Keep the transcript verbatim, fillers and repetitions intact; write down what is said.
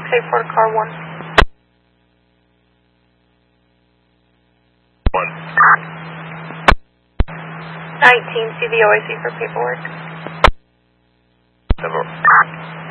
eight four to car one. One. nineteen, see the O I C for paperwork. Number.